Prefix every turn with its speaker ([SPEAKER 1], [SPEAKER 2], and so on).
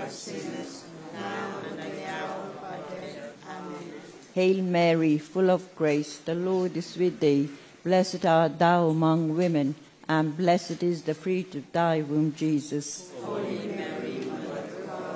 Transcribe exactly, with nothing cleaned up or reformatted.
[SPEAKER 1] us sinners, now and at the hour of our death. Amen.
[SPEAKER 2] Hail Mary, full of grace, the Lord is with thee. Blessed art thou among women, and blessed is the fruit of thy womb, Jesus.
[SPEAKER 1] Holy